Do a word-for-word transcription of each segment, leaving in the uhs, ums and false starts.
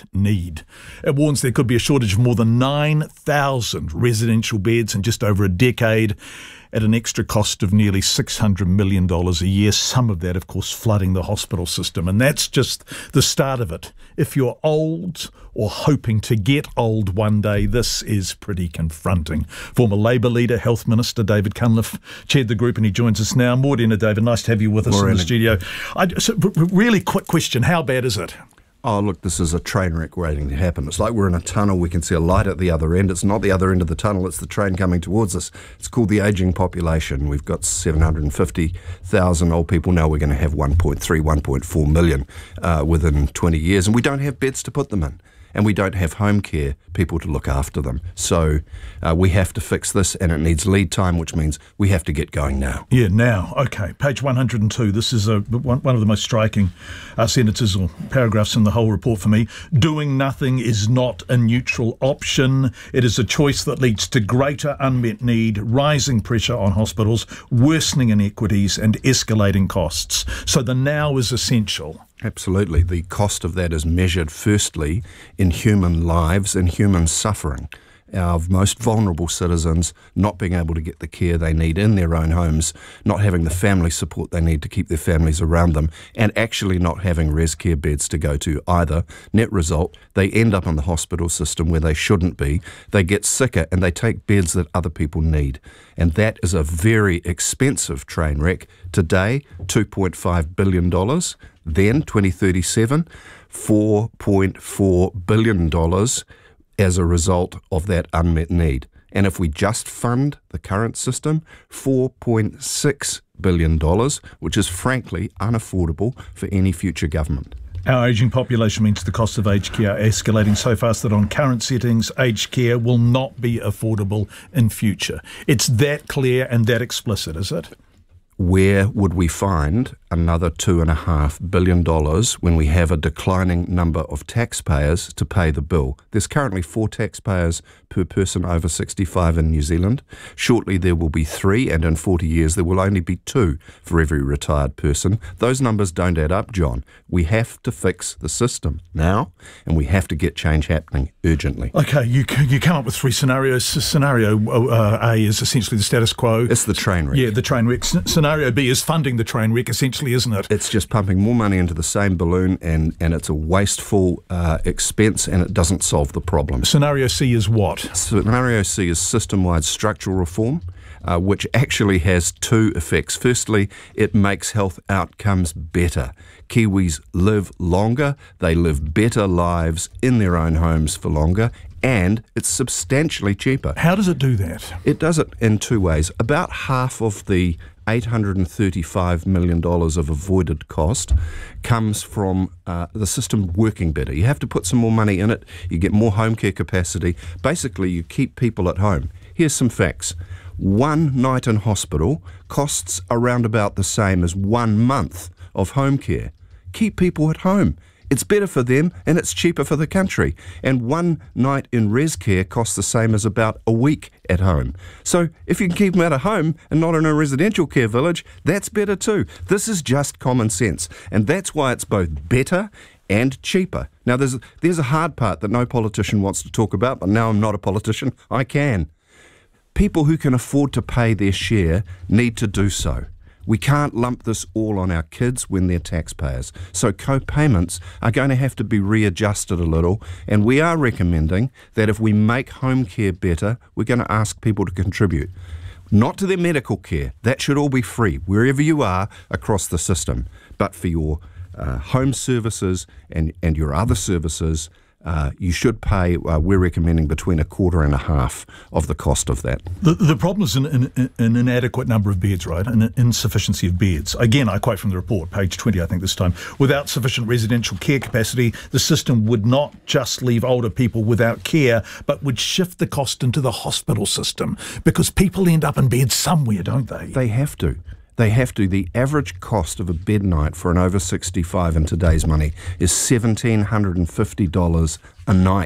unmet need. It warns there could be a shortage of more than nine thousand residential beds in just over a decade, at an extra cost of nearly six hundred million dollars a year, some of that, of course, flooding the hospital system. And that's just the start of it. If you're old or hoping to get old one day, this is pretty confronting. Former Labour leader, Health Minister David Cunliffe chaired the group, and he joins us now. Morena, David, nice to have you with us Morena. in the studio. I, so, really quick question, how bad is it? Oh, look, this is a train wreck waiting to happen. It's like we're in a tunnel. We can see a light at the other end. It's not the other end of the tunnel. It's the train coming towards us. It's called the ageing population. We've got seven hundred fifty thousand old people. Now we're going to have one point three, one point four million uh, within twenty years. And we don't have beds to put them in. And we don't have home care people to look after them. So uh, we have to fix this, and it needs lead time, which means we have to get going now. Yeah, now. Okay, page one hundred two. This is a, one, one of the most striking uh, sentences or paragraphs in the whole report for me. Doing nothing is not a neutral option. It is a choice that leads to greater unmet need, rising pressure on hospitals, worsening inequities and escalating costs. So the now is essential. Absolutely. The cost of that is measured firstly in human lives and human suffering. Our most vulnerable citizens not being able to get the care they need in their own homes, not having the family support they need to keep their families around them, and actually not having res care beds to go to either. Net result, they end up in the hospital system where they shouldn't be. They get sicker and they take beds that other people need. And that is a very expensive train wreck. Today, two point five billion dollars. Then, twenty thirty-seven, four point four billion dollars as a result of that unmet need. And if we just fund the current system, four point six billion dollars, which is frankly unaffordable for any future government. Our ageing population means the cost of aged care are escalating so fast that on current settings, aged care will not be affordable in future. It's that clear and that explicit, is it? Where would we find another two and a half billion dollars when we have a declining number of taxpayers to pay the bill? There's currently four taxpayers per person over sixty-five in New Zealand. Shortly there will be three, and in forty years there will only be two for every retired person. Those numbers don't add up, John. We have to fix the system now, and we have to get change happening urgently. Okay, you you come up with three scenarios. Scenario uh, A is essentially the status quo. It's the train wreck. Yeah, the train wreck. S- Scenario B is funding the train wreck, essentially, isn't it? It's just pumping more money into the same balloon, and, and it's a wasteful uh, expense, and it doesn't solve the problem. Scenario C is what? Scenario C is system-wide structural reform, uh, which actually has two effects. Firstly, it makes health outcomes better. Kiwis live longer, they live better lives in their own homes for longer, and it's substantially cheaper. How does it do that? It does it in two ways. About half of the eight hundred thirty-five million dollars of avoided cost comes from uh, the system working better. You have to put some more money in it, you get more home care capacity. Basically, you keep people at home. Here's some facts. One night in hospital costs around about the same as one month of home care. Keep people at home. It's better for them and it's cheaper for the country. And one night in res care costs the same as about a week at home. So if you can keep them out of home and not in a residential care village, that's better too. This is just common sense. And that's why it's both better and cheaper. Now there's, there's a hard part that no politician wants to talk about, but now I'm not a politician, I can. People who can afford to pay their share need to do so. We can't lump this all on our kids when they're taxpayers. So co-payments are going to have to be readjusted a little, and we are recommending that if we make home care better, we're going to ask people to contribute. Not to their medical care. That should all be free, wherever you are across the system. But for your uh, home services and, and your other services, Uh, you should pay, uh, we're recommending between a quarter and a half of the cost of that. The, the problem is an, an, an inadequate number of beds, right? An insufficiency of beds. Again, I quote from the report, page twenty, I think this time. Without sufficient residential care capacity, the system would not just leave older people without care, but would shift the cost into the hospital system, because people end up in bed somewhere, don't they? They have to. They have to. The average cost of a bed night for an over sixty-five in today's money is one thousand seven hundred fifty dollars a night.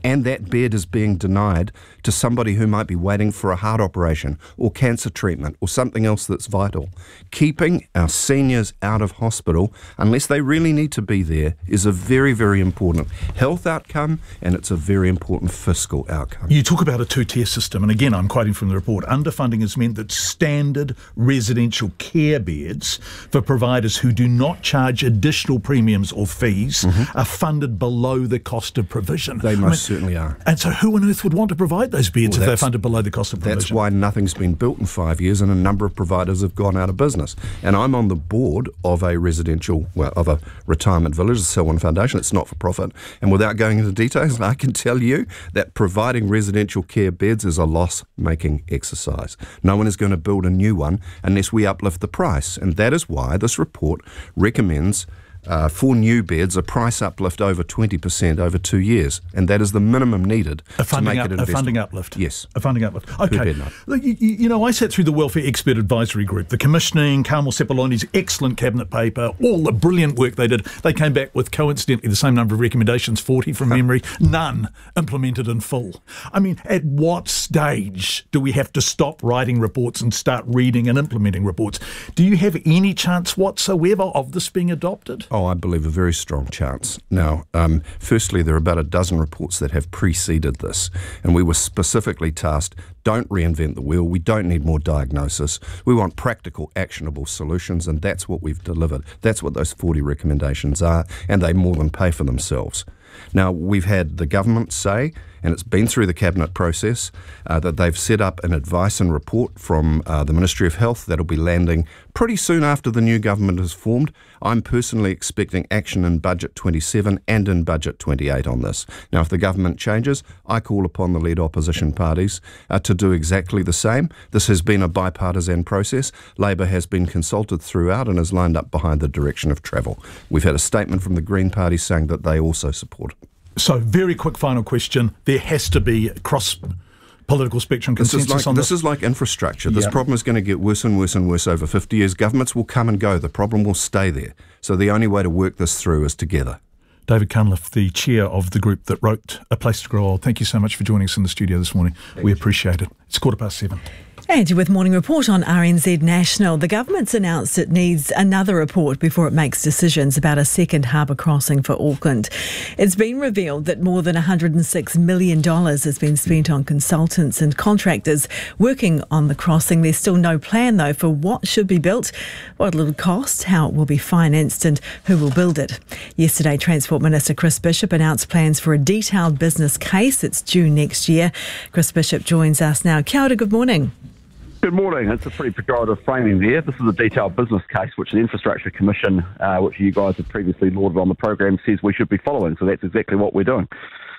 and that bed is being denied to somebody who might be waiting for a heart operation or cancer treatment or something else that's vital. Keeping our seniors out of hospital, unless they really need to be there, is a very, very important health outcome, and it's a very important fiscal outcome. You talk about a two-tier system, and again, I'm quoting from the report, underfunding has meant that standard residential care beds for providers who do not charge additional premiums or fees mm-hmm. are funded below the cost of provision. They most I mean, certainly are. And so who on earth would want to provide those beds well, if they're funded below the cost of provision? That's why nothing's been built in five years and a number of providers have gone out of business. And I'm on the board of a residential, well, of a retirement village, the Selwyn Foundation. It's not for profit. And without going into details, I can tell you that providing residential care beds is a loss-making exercise. No one is going to build a new one unless we uplift the price. And that is why this report recommends Uh, for new beds, a price uplift over twenty percent over two years, and that is the minimum needed a funding to make up, it investable. A funding uplift? Yes. A funding uplift. Okay. Look, you, you know, I sat through the Welfare Expert Advisory Group, the commissioning, Carmel Sepuloni's excellent cabinet paper, all the brilliant work they did. They came back with, coincidentally, the same number of recommendations, forty from memory, none implemented in full. I mean, at what stage do we have to stop writing reports and start reading and implementing reports? Do you have any chance whatsoever of this being adopted? Oh, I believe a very strong chance. Now, um, firstly, there are about a dozen reports that have preceded this, and we were specifically tasked, don't reinvent the wheel, we don't need more diagnosis, we want practical, actionable solutions, and that's what we've delivered. That's what those forty recommendations are, and they more than pay for themselves. Now, we've had the government say, and it's been through the cabinet process, uh, that they've set up an advice and report from uh, the Ministry of Health that'll be landing pretty soon after the new government is formed. I'm personally expecting action in Budget twenty-seven and in Budget twenty-eight on this. Now, if the government changes, I call upon the lead opposition parties uh, to do exactly the same. This has been a bipartisan process. Labour has been consulted throughout and is lined up behind the direction of travel. We've had a statement from the Green Party saying that they also support it. So, very quick final question. There has to be cross political spectrum consensus this is like, on this? This is like infrastructure. This yep. problem is going to get worse and worse and worse over fifty years. Governments will come and go. The problem will stay there. So the only way to work this through is together. David Cunliffe, the chair of the group that wrote A Place to Grow Old, thank you so much for joining us in the studio this morning. Thank we you. appreciate it. It's quarter past seven. And with Morning Report on R N Z National, the government's announced it needs another report before it makes decisions about a second harbour crossing for Auckland. It's been revealed that more than one hundred six million dollars has been spent on consultants and contractors working on the crossing. There's still no plan, though, for what should be built, what it will cost, how it will be financed and who will build it. Yesterday, Transport Minister Chris Bishop announced plans for a detailed business case. It's due next year. Chris Bishop joins us now. Kia ora, good morning. Good morning. It's a pretty pejorative framing there. This is a detailed business case which the Infrastructure Commission, uh, which you guys have previously lauded on the program, says we should be following. So that's exactly what we're doing.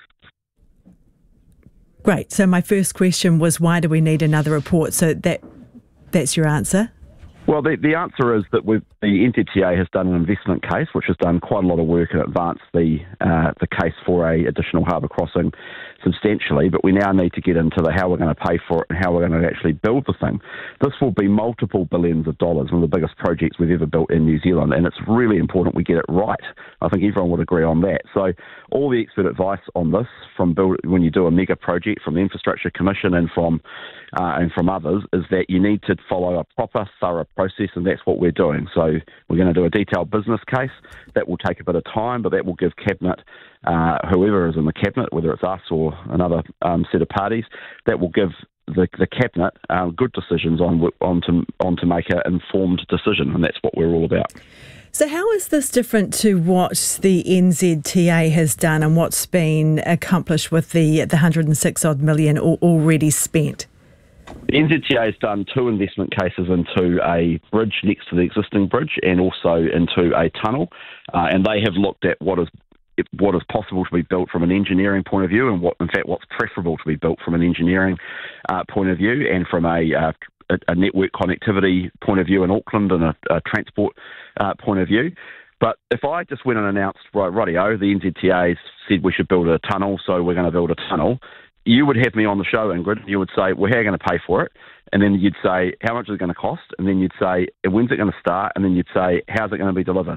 Great. So my first question was, why do we need another report? So that that's your answer? Well, the, the answer is that we've, the N Z T A has done an investment case, which has done quite a lot of work and advanced the uh, the case for a additional harbour crossing substantially, but we now need to get into the how we're going to pay for it and how we're going to actually build the thing. This will be multiple billions of dollars, one of the biggest projects we've ever built in New Zealand, and it's really important we get it right. I think everyone would agree on that. So all the expert advice on this, from build, when you do a mega project, from the Infrastructure Commission and from uh, and from others, is that you need to follow a proper, thorough process, and that's what we're doing. So we're going to do a detailed business case. That will take a bit of time, but that will give Cabinet, uh, whoever is in the Cabinet, whether it's us or another um, set of parties, that will give the, the Cabinet uh, good decisions on, on, to, on to make an informed decision, and that's what we're all about. So how is this different to what the N Z T A has done and what's been accomplished with the, the one hundred six odd million already spent? The N Z T A has done two investment cases into a bridge next to the existing bridge and also into a tunnel, uh, and they have looked at what is what is possible to be built from an engineering point of view and what, in fact, what's preferable to be built from an engineering uh, point of view and from a, uh, a, a network connectivity point of view in Auckland and a, a transport uh, point of view. But if I just went and announced, right, rightio, the N Z T A said we should build a tunnel, so we're going to build a tunnel, you would have me on the show, Ingrid, and you would say, well, how are you going to pay for it? And then you'd say, how much is it going to cost? And then you'd say, when's it going to start? And then you'd say, how's it going to be delivered?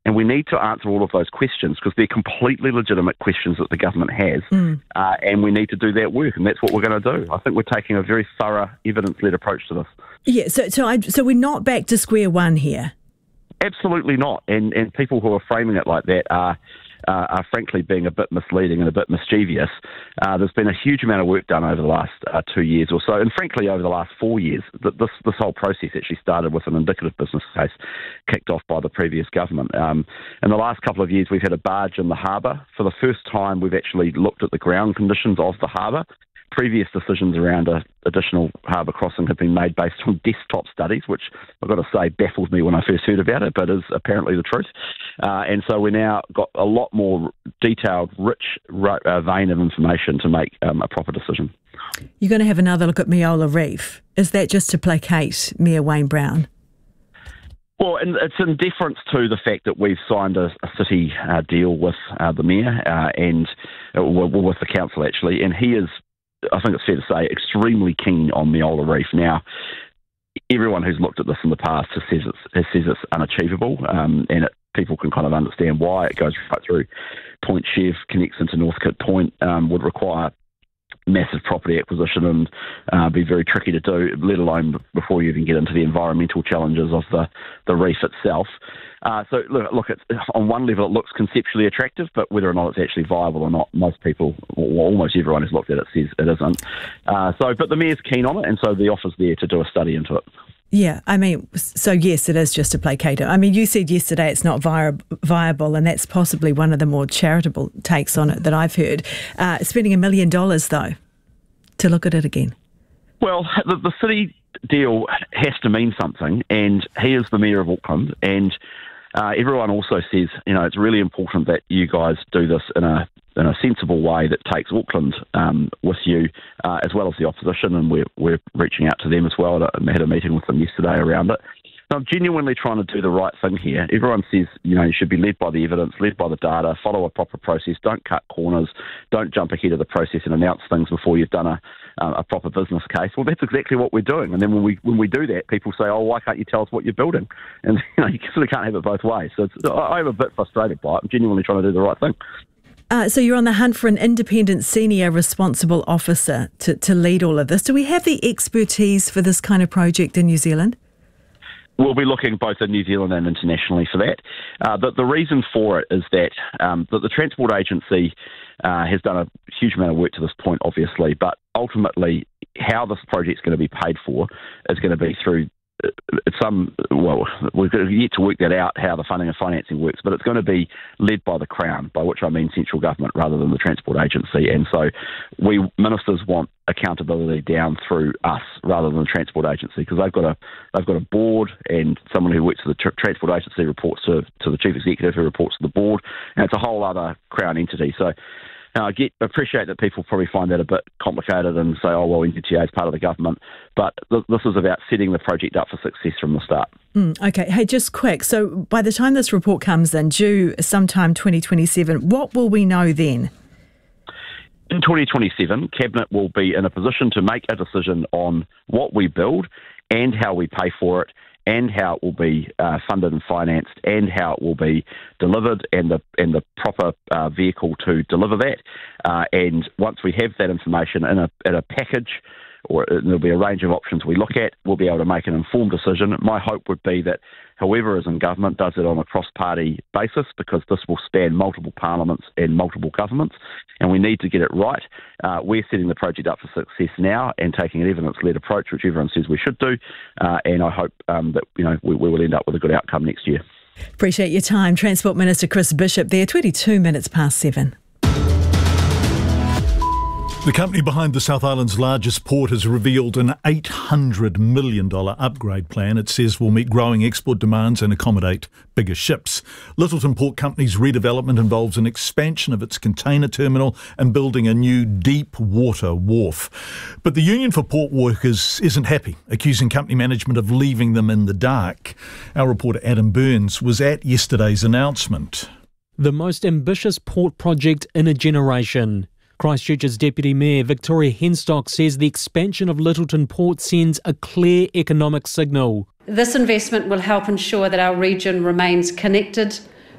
And we need to answer all of those questions because they're completely legitimate questions that the government has. Mm. Uh, and we need to do that work, and that's what we're going to do. I think we're taking a very thorough, evidence-led approach to this. Yeah, so so, I, so we're not back to square one here? Absolutely not. And, and people who are framing it like that are... Uh, are frankly being a bit misleading and a bit mischievous. Uh, there's been a huge amount of work done over the last uh, two years or so, and frankly over the last four years. This this whole process actually started with an indicative business case kicked off by the previous government. Um, in the last couple of years, we've had a barge in the harbour. For the first time, we've actually looked at the ground conditions of the harbour. Previous decisions around a additional harbour crossing have been made based on desktop studies, which I've got to say baffled me when I first heard about it, but is apparently the truth. Uh, and so we now got a lot more detailed, rich uh, vein of information to make um, a proper decision. You're going to have another look at Meola Reef. Is that just to placate Mayor Wayne Brown? Well, and it's in deference to the fact that we've signed a, a city uh, deal with uh, the Mayor uh, and uh, well, with the council actually, and he is, I think it's fair to say, extremely keen on Meola Reef. Now, everyone who's looked at this in the past has says it's, has says it's unachievable, um, and it, people can kind of understand why. It goes right through Point Chev, connects into Northcote Point, um, would require massive property acquisition and uh, be very tricky to do, let alone before you even get into the environmental challenges of the, the reef itself. Uh, so, look, look it's, on one level it looks conceptually attractive, but whether or not it's actually viable or not, most people, or almost everyone who's looked at it says it isn't. Uh, so, but the Mayor's keen on it, and so the offer's there to do a study into it. Yeah, I mean, so yes, it is just a placater. I mean, you said yesterday it's not vi- viable, and that's possibly one of the more charitable takes on it that I've heard. Uh, spending a million dollars, though, to look at it again. Well, the, the city deal has to mean something, and he is the Mayor of Auckland, and uh, everyone also says, you know, it's really important that you guys do this in a in a sensible way that takes Auckland um, with you, uh, as well as the opposition, and we're, we're reaching out to them as well. I had a meeting with them yesterday around it. I'm genuinely trying to do the right thing here. Everyone says, you know, you should be led by the evidence, led by the data, follow a proper process, don't cut corners, don't jump ahead of the process and announce things before you've done a uh, a proper business case. Well, that's exactly what we're doing. And then when we when we do that, people say, oh, why can't you tell us what you're building? And you know, you sort of can't have it both ways. So it's, I'm a bit frustrated by it. I'm genuinely trying to do the right thing. Uh, so you're on the hunt for an independent senior responsible officer to, to lead all of this. Do we have the expertise for this kind of project in New Zealand? We'll be looking both in New Zealand and internationally for that. Uh, but the reason for it is that, um, that the Transport Agency uh, has done a huge amount of work to this point, obviously, but ultimately how this project's going to be paid for is going to be through some, well, we've yet to work that out, how the funding and financing works, but it's going to be led by the Crown, by which I mean central government rather than the Transport Agency. And so we ministers want accountability down through us rather than the Transport Agency, because they've got a they've got a board, and someone who works for the tr- Transport Agency reports to, to the Chief Executive, who reports to the board, and it's a whole other Crown entity. So Now, I get appreciate that people probably find that a bit complicated and say, oh, well, N Z T A is part of the government. But th- this is about setting the project up for success from the start. Mm, okay. Hey, just quick. So by the time this report comes in, due sometime twenty twenty-seven, what will we know then? In twenty twenty-seven, Cabinet will be in a position to make a decision on what we build and how we pay for it, and how it will be uh, funded and financed, and how it will be delivered, and the and the proper uh, vehicle to deliver that. Uh, and once we have that information in a in a package, or there'll be a range of options we look at, we'll be able to make an informed decision. My hope would be that whoever is in government does it on a cross-party basis, because this will span multiple parliaments and multiple governments, and we need to get it right. Uh, we're setting the project up for success now and taking an evidence-led approach, which everyone says we should do, uh, and I hope um, that you know we, we will end up with a good outcome next year. Appreciate your time. Transport Minister Chris Bishop there, twenty-two minutes past seven. The company behind the South Island's largest port has revealed an eight hundred million dollars upgrade plan it says will meet growing export demands and accommodate bigger ships. Lyttelton Port Company's redevelopment involves an expansion of its container terminal and building a new deep water wharf. But the Union for Port Workers isn't happy, accusing company management of leaving them in the dark. Our reporter Adam Burns was at yesterday's announcement. The most ambitious port project in a generation. Christchurch's Deputy Mayor Victoria Henstock says the expansion of Lyttelton Port sends a clear economic signal. This investment will help ensure that our region remains connected,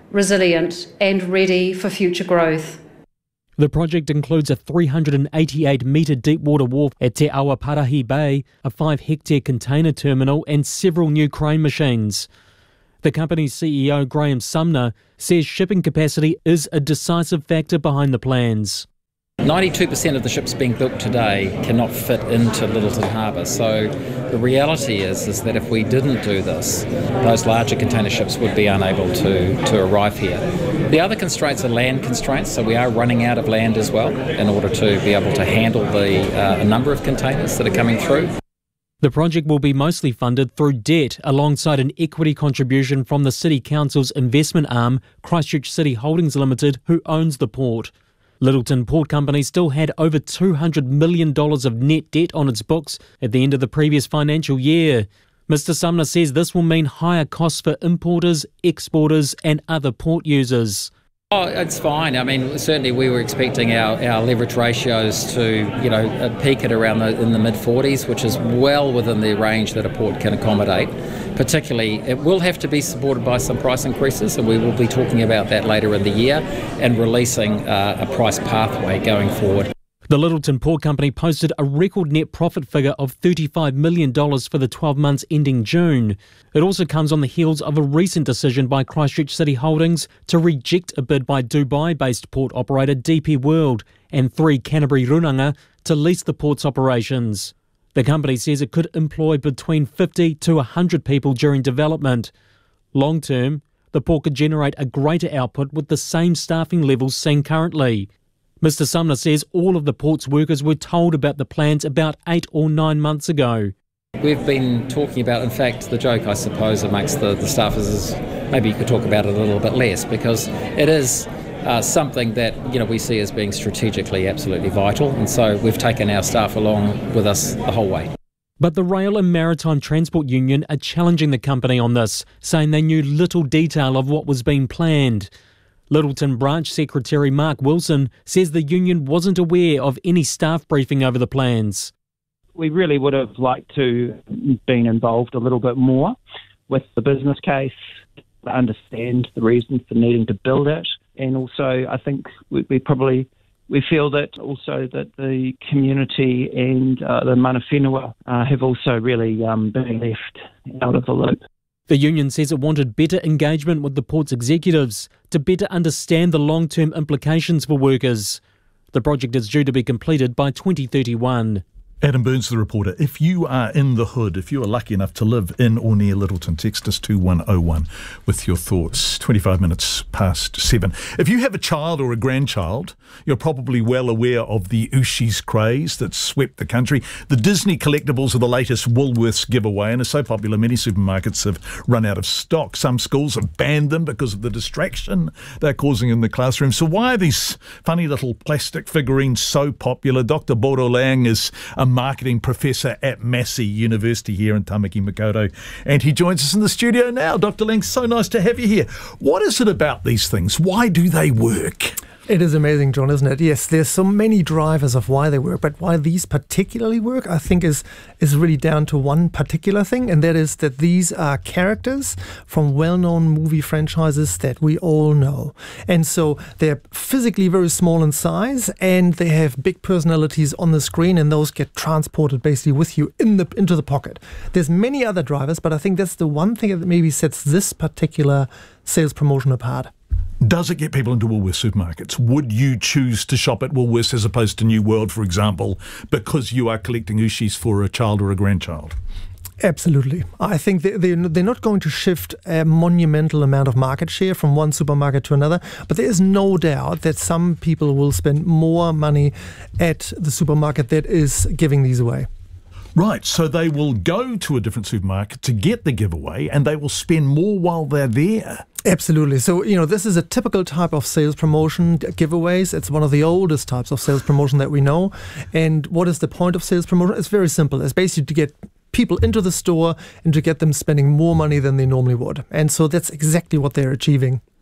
resilient and ready for future growth. The project includes a three hundred eighty-eight metre deep-water wharf at Te Awa Parahi Bay, a five-hectare container terminal and several new crane machines. The company's C E O, Graham Sumner, says shipping capacity is a decisive factor behind the plans. ninety-two percent of the ships being built today cannot fit into Lyttelton Harbour. So the reality is, is that if we didn't do this, those larger container ships would be unable to, to arrive here. The other constraints are land constraints, so we are running out of land as well in order to be able to handle the uh, number of containers that are coming through. The project will be mostly funded through debt alongside an equity contribution from the City Council's investment arm, Christchurch City Holdings Limited, who owns the port. Lyttelton Port Company still had over two hundred million dollars of net debt on its books at the end of the previous financial year. Mister Sumner says this will mean higher costs for importers, exporters and other port users. Oh, it's fine. I mean, certainly we were expecting our, our leverage ratios to, you know, peak at around the, in the mid forties, which is well within the range that a port can accommodate. Particularly, it will have to be supported by some price increases, and we will be talking about that later in the year and releasing uh, a price pathway going forward. The Lyttelton Port Company posted a record net profit figure of thirty-five million dollars for the twelve months ending June. It also comes on the heels of a recent decision by Christchurch City Holdings to reject a bid by Dubai-based port operator D P World and three Canterbury Runanga to lease the port's operations. The company says it could employ between fifty to one hundred people during development. Long term, the port could generate a greater output with the same staffing levels seen currently. Mister Sumner says all of the port's workers were told about the plans about eight or nine months ago. We've been talking about, in fact, the joke, I suppose, amongst the, the staffers is maybe you could talk about it a little bit less, because it is uh, something that, you know, we see as being strategically absolutely vital, and so we've taken our staff along with us the whole way. But the Rail and Maritime Transport Union are challenging the company on this, saying they knew little detail of what was being planned. Lyttelton Branch Secretary Mark Wilson says the union wasn't aware of any staff briefing over the plans. We really would have liked to have been involved a little bit more with the business case, to understand the reason for needing to build it, and also I think we, we probably we feel that also that the community and uh, the mana whenua uh, have also really um, been left out of the loop. The union says it wanted better engagement with the port's executives to better understand the long-term implications for workers. The project is due to be completed by twenty thirty-one. Adam Burns, the reporter. If you are in the hood, if you are lucky enough to live in or near Lyttelton, text us two one oh one with your thoughts. twenty-five minutes past seven. If you have a child or a grandchild, you're probably well aware of the Ooshies craze that's swept the country. The Disney collectibles are the latest Woolworths giveaway and are so popular many supermarkets have run out of stock. Some schools have banned them because of the distraction they're causing in the classroom. So why are these funny little plastic figurines so popular? Doctor Bodo Lang is a marketing professor at Massey University here in Tamaki Makaurau, and he joins us in the studio now. Doctor Lang, so nice to have you here. What is it about these things? Why do they work? It is amazing, John, isn't it? Yes, there's so many drivers of why they work, but why these particularly work, I think, is is really down to one particular thing, and that is that these are characters from well-known movie franchises that we all know. And so they're physically very small in size, and they have big personalities on the screen, and those get transported basically with you in the into the pocket. There's many other drivers, but I think that's the one thing that maybe sets this particular sales promotion apart. Does it get people into Woolworths supermarkets? Would you choose to shop at Woolworths as opposed to New World, for example, because you are collecting Ooshies for a child or a grandchild? Absolutely. I think they, they, they're not going to shift a monumental amount of market share from one supermarket to another, but there is no doubt that some people will spend more money at the supermarket that is giving these away. Right, so they will go to a different supermarket to get the giveaway and they will spend more while they're there. Absolutely. So, you know, this is a typical type of sales promotion, giveaways. It's one of the oldest types of sales promotion that we know. And what is the point of sales promotion? It's very simple. It's basically to get people into the store and to get them spending more money than they normally would. And so that's exactly what they're achieving.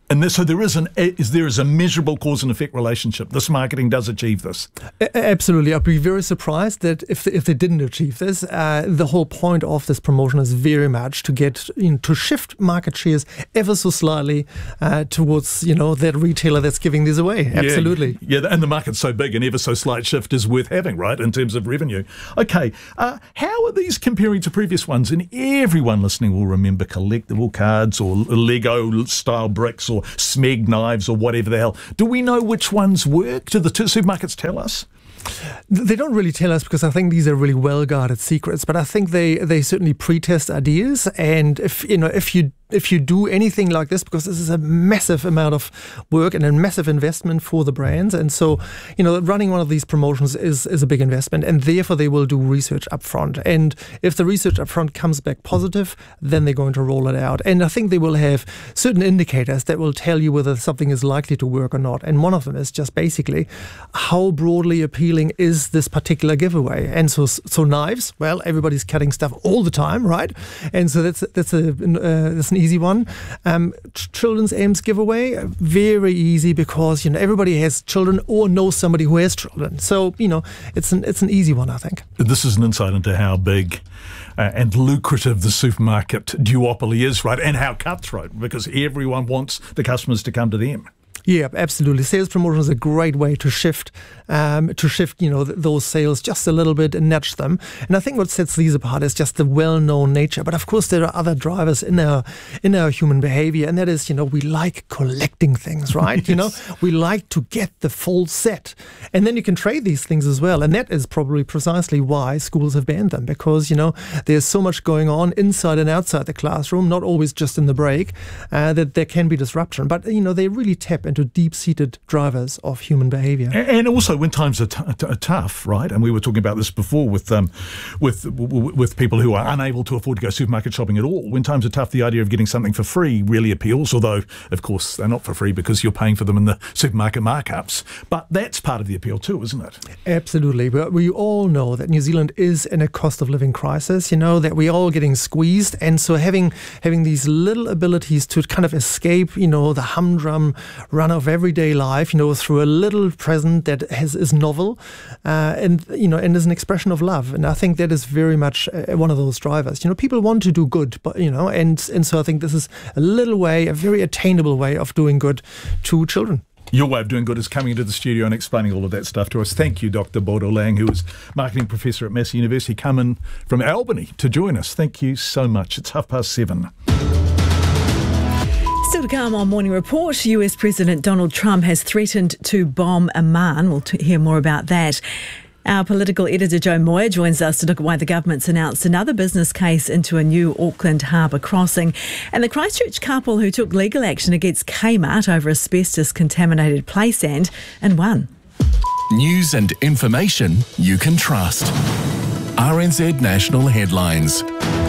And this, so there is an is there is a measurable cause and effect relationship. This marketing does achieve this. A- absolutely, I'd be very surprised that if they, if they didn't achieve this. Uh, the whole point of this promotion is very much to get you know, to shift market shares ever so slightly uh, towards you know that retailer that's giving these away. Absolutely, yeah, yeah, and the market's so big, an ever so slight shift is worth having, right, in terms of revenue. Okay, uh, how are these comparing to previous ones? And everyone listening will remember collectible cards or Lego style bricks or Smeg knives or whatever the hell. Do we know which ones work? Do the two supermarkets tell us? They don't really tell us because I think these are really well-guarded secrets. But I think they, they certainly pre-test ideas, and if you know if you if you do anything like this, because this is a massive amount of work and a massive investment for the brands, and so you know running one of these promotions is is a big investment, and therefore they will do research up front. And if the research up front comes back positive, then they're going to roll it out. And I think they will have certain indicators that will tell you whether something is likely to work or not. And one of them is just basically how broadly appealing is this particular giveaway. And so so knives, well, everybody's cutting stuff all the time, right? And so that's that's a uh, that's an easy one. Um, children's M's giveaway, very easy because you know everybody has children or knows somebody who has children. So you know it's an it's an easy one, I think. This is an insight into how big uh, and lucrative the supermarket duopoly is, right? And how cutthroat, because everyone wants the customers to come to them. Yeah, absolutely. Sales promotion is a great way to shift, um, to shift, you know, th- those sales just a little bit and nudge them. And I think what sets these apart is just the well-known nature. But of course, there are other drivers in our in our human behavior, and that is, you know, we like collecting things, right? Yes. You know, we like to get the full set, and then you can trade these things as well. And that is probably precisely why schools have banned them, because you know there's so much going on inside and outside the classroom, not always just in the break, uh, that there can be disruption. But you know, they really tap into to deep-seated drivers of human behaviour. And also when times are, t- t- are tough, right? And we were talking about this before with um, with w- with people who are unable to afford to go supermarket shopping at all. When times are tough, the idea of getting something for free really appeals, although, of course, they're not for free because you're paying for them in the supermarket markups. But that's part of the appeal too, isn't it? Absolutely. But we all know that New Zealand is in a cost of living crisis, you know, that we're all getting squeezed. And so having having these little abilities to kind of escape, you know, the humdrum run of everyday life, you know, through a little present that has, is novel, uh, and you know, and is an expression of love. And I think that is very much uh, one of those drivers. You know, people want to do good, but you know, and and so I think this is a little way, a very attainable way of doing good to children. Your way of doing good is coming into the studio and explaining all of that stuff to us. Thank you, Doctor Bodo Lang, who is marketing professor at Massey University, coming from Albany to join us. Thank you so much. It's half past seven. Still to come on Morning Report, U S President Donald Trump has threatened to bomb Amman. We'll t- hear more about that. Our political editor Joe Moyer joins us to look at why the government's announced another business case into a new Auckland harbour crossing. And the Christchurch couple who took legal action against Kmart over asbestos-contaminated play sand and won. News and information you can trust. R N Z National Headlines.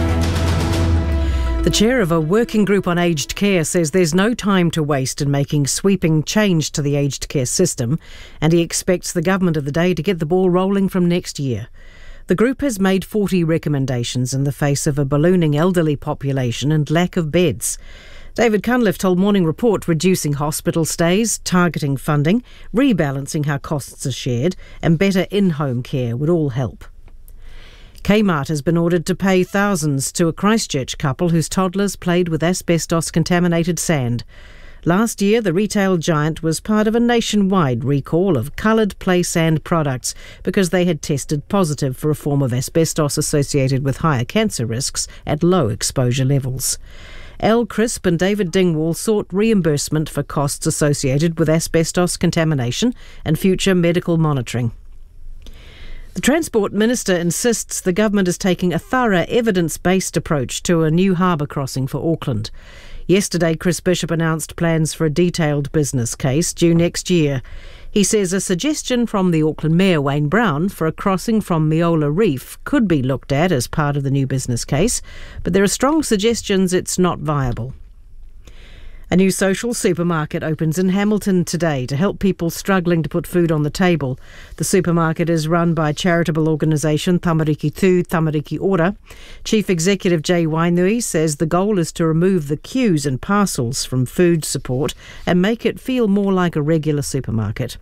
The chair of a working group on aged care says there's no time to waste in making sweeping change to the aged care system, and he expects the government of the day to get the ball rolling from next year. The group has made forty recommendations in the face of a ballooning elderly population and lack of beds. David Cunliffe told Morning Report reducing hospital stays, targeting funding, rebalancing how costs are shared, and better in-home care would all help. Kmart has been ordered to pay thousands to a Christchurch couple whose toddlers played with asbestos-contaminated sand. Last year, the retail giant was part of a nationwide recall of coloured play sand products because they had tested positive for a form of asbestos associated with higher cancer risks at low exposure levels. Al Crisp and David Dingwall sought reimbursement for costs associated with asbestos contamination and future medical monitoring. The Transport Minister insists the government is taking a thorough evidence-based approach to a new harbour crossing for Auckland. Yesterday, Chris Bishop announced plans for a detailed business case due next year. He says a suggestion from the Auckland Mayor Wayne Brown for a crossing from Meola Reef could be looked at as part of the new business case, but there are strong suggestions it's not viable. A new social supermarket opens in Hamilton today to help people struggling to put food on the table. The supermarket is run by charitable organisation Tamariki two Tamariki Ora. Chief Executive Jay Wainui says the goal is to remove the queues and parcels from food support and make it feel more like a regular supermarket.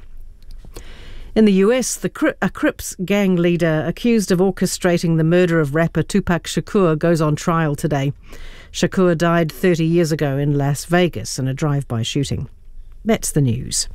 In the U S, the Cri- a Crips gang leader accused of orchestrating the murder of rapper Tupac Shakur goes on trial today. Shakur died thirty years ago in Las Vegas in a drive-by shooting. That's the news.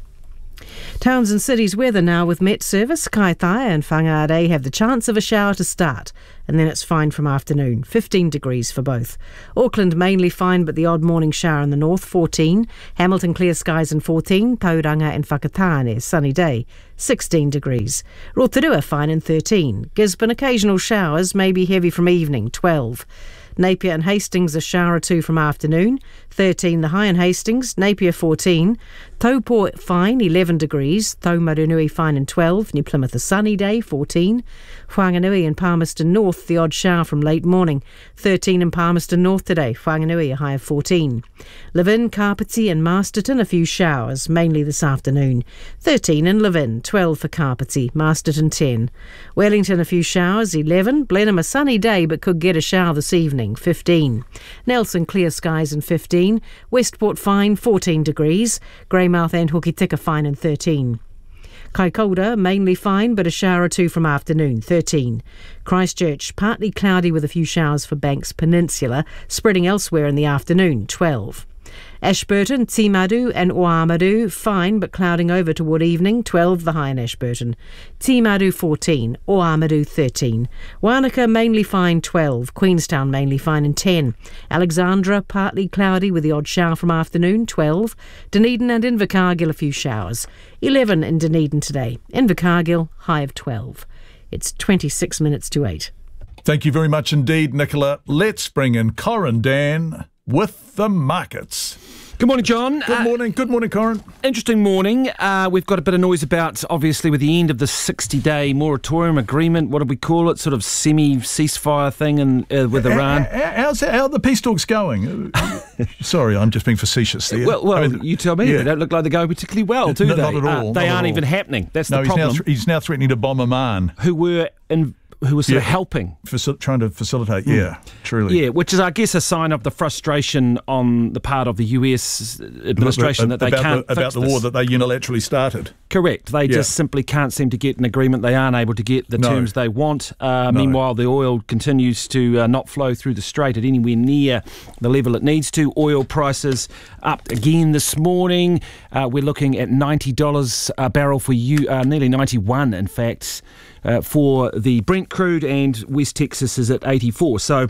Towns and cities weather now with Met Service. Kaitaia and Whangarei have the chance of a shower to start, and then it's fine from afternoon, fifteen degrees for both. Auckland mainly fine, but the odd morning shower in the north, fourteen. Hamilton clear skies and fourteen. Tauranga and Whakatane, sunny day, sixteen degrees. Rotorua fine and thirteen. Gisborne occasional showers, maybe heavy from evening, twelve. Napier and Hastings a shower or two from afternoon, thirteen the high in Hastings, Napier fourteen, Taupō fine, eleven degrees, Taumarunui fine and twelve, New Plymouth a sunny day, fourteen, Whanganui and Palmerston North the odd shower from late morning, thirteen in Palmerston North today, Whanganui a high of fourteen, Levin, Carpety and Masterton a few showers, mainly this afternoon, thirteen in Levin, twelve for Carpety, Masterton ten, Wellington a few showers, eleven, Blenheim a sunny day but could get a shower this evening, fifteen, Nelson clear skies and fifteen, Westport fine, fourteen degrees, Greymouth and Hokitika fine and thirteen. Kaikoura mainly fine but a shower or two from afternoon, thirteen. Christchurch partly cloudy with a few showers for Banks Peninsula, spreading elsewhere in the afternoon, twelve. Ashburton, Timaru and Oamaru fine but clouding over toward evening, twelve the high in Ashburton. Timaru fourteen, Oamaru thirteen. Wanaka mainly fine, twelve. Queenstown mainly fine and ten. Alexandra partly cloudy with the odd shower from afternoon, twelve. Dunedin and Invercargill a few showers, eleven in Dunedin today. Invercargill high of twelve. It's twenty-six minutes to eight. Thank you very much indeed, Nicola. Let's bring in Corin Dan with the markets. Good morning, John. Good morning. Uh, Good morning, Corin. Interesting morning. Uh, we've got a bit of noise about, obviously, with the end of the sixty-day moratorium agreement. What do we call it? Sort of semi-ceasefire thing in, uh, with Iran. How, how's that, how are the peace talks going? Sorry, I'm just being facetious there. Well, well I mean, you tell me. yeah. They don't look like they're going particularly well, do no, they? Not at all. Uh, they not aren't all. even happening. That's no, the problem. He's now, th- he's now threatening to bomb Oman. Who were in... who was sort yeah. of helping. Facil- trying to facilitate, mm. yeah, truly. Yeah, which is, I guess, a sign of the frustration on the part of the U S administration that they about can't the, fix About the this. war that they unilaterally started. Correct. They yeah. just simply can't seem to get an agreement. They aren't able to get the no. terms they want. Uh, no. Meanwhile, the oil continues to uh, not flow through the strait at anywhere near the level it needs to. Oil prices up again this morning. Uh, we're looking at ninety dollars a barrel for you, uh, nearly ninety-one, in fact. Uh, for the Brent crude, and West Texas is at eighty-four. So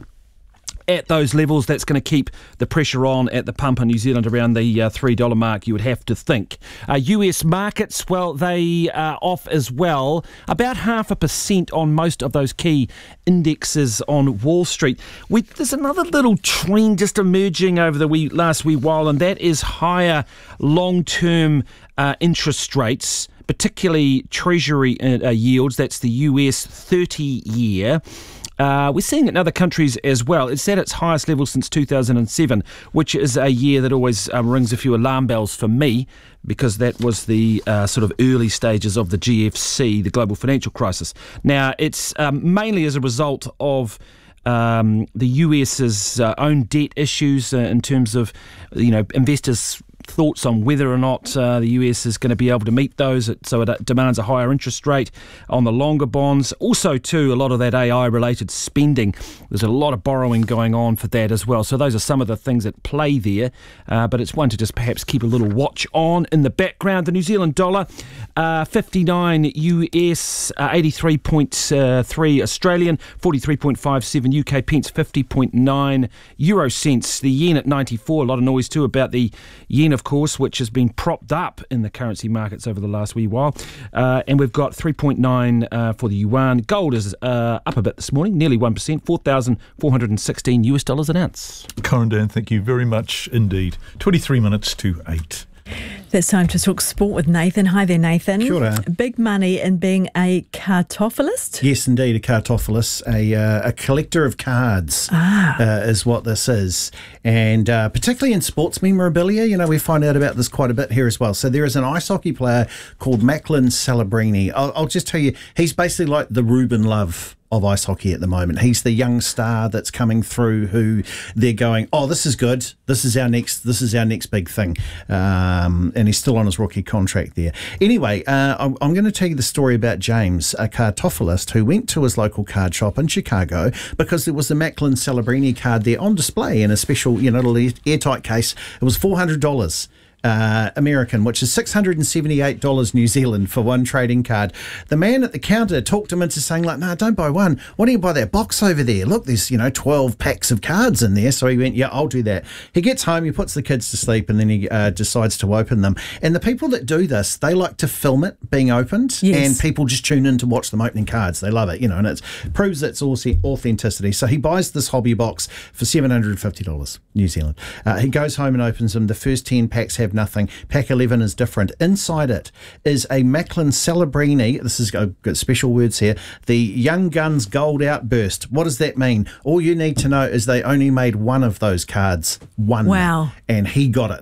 at those levels, that's going to keep the pressure on at the pump in New Zealand around the uh, three dollars mark, you would have to think. Uh, U S markets, well, they are off as well. About half a percent on most of those key indexes on Wall Street. We, there's another little trend just emerging over the wee, last wee while, and that is higher long-term uh, interest rates, particularly Treasury uh, yields. That's the U S thirty-year. Uh, we're seeing it in other countries as well. It's at its highest level since two thousand seven, which is a year that always um, rings a few alarm bells for me, because that was the uh, sort of early stages of the G F C, the global financial crisis. Now, it's um, mainly as a result of um, the US's uh, own debt issues uh, in terms of, you know, investors' thoughts on whether or not uh, the U S is going to be able to meet those, so it demands a higher interest rate on the longer bonds. Also, too, a lot of that A I-related spending. There's a lot of borrowing going on for that as well. So those are some of the things at play there, uh, but it's one to just perhaps keep a little watch on. In the background, the New Zealand dollar, uh, fifty-nine U S, uh, eighty-three point three Australian, forty-three point five seven U K pence, fifty point nine euro cents. The yen at ninety-four. A lot of noise too about the yen, of course, which has been propped up in the currency markets over the last wee while. Uh, and we've got three point nine uh, for the yuan. Gold is uh, up a bit this morning, nearly one percent, four thousand four hundred sixteen US dollars an ounce. Corin Dan, thank you very much indeed. twenty-three minutes to eight. It's time to talk sport with Nathan. Hi there, Nathan. Kia ora. Big money in being a cartophilist? Yes, indeed, a cartophilist, a, uh, a collector of cards ah. uh, is what this is. And uh, particularly in sports memorabilia, you know, we find out about this quite a bit here as well. So there is an ice hockey player called Macklin Celebrini. I'll, I'll just tell you, he's basically like the Ruben Love of ice hockey at the moment. He's the young star that's coming through who they're going, oh, this is good. This is our next this is our next big thing. Um, and he's still on his rookie contract there. Anyway, uh, I'm, I'm going to tell you the story about James, a cartophilist who went to his local card shop in Chicago because there was the Macklin Celebrini card there on display in a special, you know, little airtight case. It was four hundred dollars. Uh, American, which is six hundred seventy-eight dollars New Zealand for one trading card. The man at the counter talked him into saying, like, no, don't buy one. Why don't you buy that box over there? Look, there's, you know, twelve packs of cards in there. So he went, yeah, I'll do that. He gets home, he puts the kids to sleep, and then he uh, decides to open them. And the people that do this, they like to film it being opened, yes. and people just tune in to watch them opening cards. They love it, you know, and it proves its authenticity. So he buys this hobby box for seven hundred fifty dollars New Zealand. Uh, he goes home and opens them. The first ten packs have nothing. Pack eleven is different. Inside it is a Macklin Celebrini. This is I've got special words here. The Young Guns Gold Outburst. What does that mean? All you need to know is they only made one of those cards. One. Wow. And he got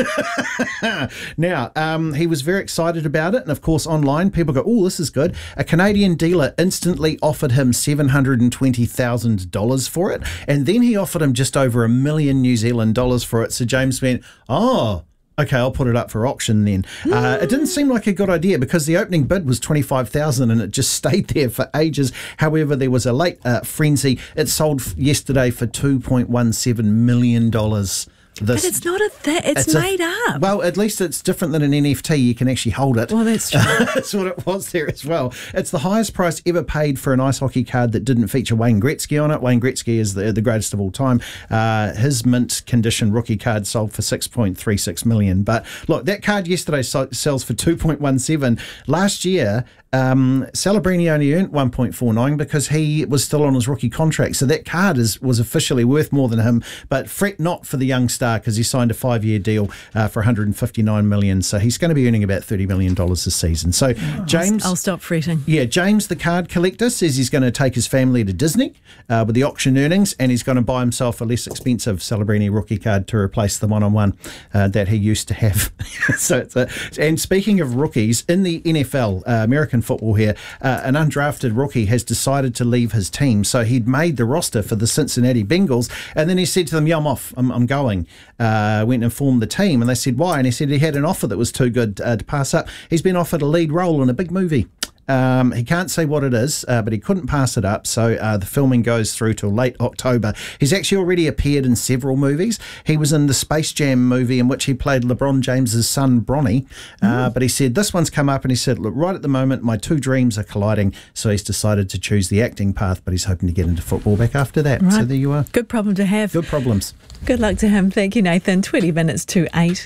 it. Now, um, he was very excited about it. And of course, online, people go, oh, this is good. A Canadian dealer instantly offered him seven hundred twenty thousand dollars for it. And then he offered him just over a million New Zealand dollars for it. So James went, oh, okay, I'll put it up for auction then. Uh, it didn't seem like a good idea because the opening bid was twenty-five thousand dollars and it just stayed there for ages. However, there was a late uh, frenzy. It sold yesterday for two point one seven million dollars. This, but it's not a thing. It's, it's made a, up. Well, at least it's different than an N F T. You can actually hold it. Well, that's true. That's what it was there as well. It's the highest price ever paid for an ice hockey card that didn't feature Wayne Gretzky on it. Wayne Gretzky is the, the greatest of all time. Uh, his mint condition rookie card sold for six point three six million dollars. But look, that card yesterday so, sells for two point one seven. Last year, Um, Celebrini only earned one point four nine because he was still on his rookie contract. So that card is was officially worth more than him. But fret not for the young star because he signed a five-year deal uh, for one hundred fifty-nine million dollars. So he's going to be earning about thirty million dollars this season. So oh, James... I'll, I'll stop fretting. Yeah, James, the card collector, says he's going to take his family to Disney uh, with the auction earnings and he's going to buy himself a less expensive Celebrini rookie card to replace the one-on-one uh, that he used to have. so it's a, And speaking of rookies, in the N F L, uh, American football here, uh, an undrafted rookie has decided to leave his team. So he'd made the roster for the Cincinnati Bengals, and then he said to them, yeah, I'm off, I'm, I'm going. Uh, went and informed the team, and they said, why? And he said he had an offer that was too good uh, to pass up. He's been offered a lead role in a big movie. Um, he can't say what it is, uh, but he couldn't pass it up, so uh, the filming goes through till late October. He's actually already appeared in several movies. He was in the Space Jam movie in which he played LeBron James's son, Bronny, uh, mm. but he said this one's come up and he said, look, right at the moment, my two dreams are colliding, so he's decided to choose the acting path, but he's hoping to get into football back after that. Right. So there you are. Good problem to have. Good problems. Good luck to him. Thank you, Nathan. twenty minutes to eight.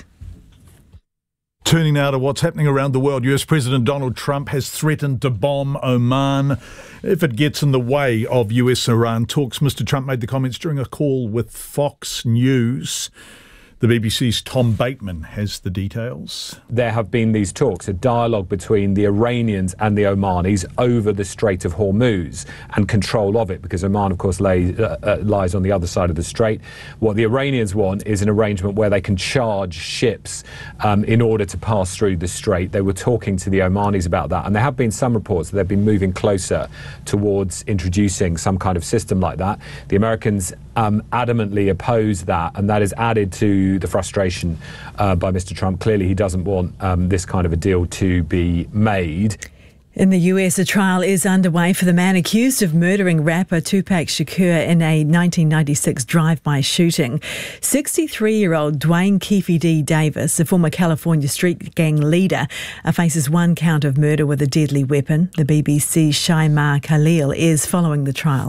Turning now to what's happening around the world. U S President Donald Trump has threatened to bomb Oman if it gets in the way of U S-Iran talks. Mister Trump made the comments during a call with Fox News. The B B C's Tom Bateman has the details. There have been these talks, a dialogue between the Iranians and the Omanis over the Strait of Hormuz and control of it, because Oman, of course, lay, uh, uh, lies on the other side of the strait. What the Iranians want is an arrangement where they can charge ships um, in order to pass through the strait. They were talking to the Omanis about that, and there have been some reports that they've been moving closer towards introducing some kind of system like that. The Americans um, adamantly oppose that, and that is added to the frustration uh, by Mister Trump. Clearly, he doesn't want um, this kind of a deal to be made. In the U S, a trial is underway for the man accused of murdering rapper Tupac Shakur in a nineteen ninety-six drive-by shooting. sixty-three-year-old Dwayne Keefe D. Davis, a former California street gang leader, faces one count of murder with a deadly weapon. The B B C's Shaima Khalil is following the trial.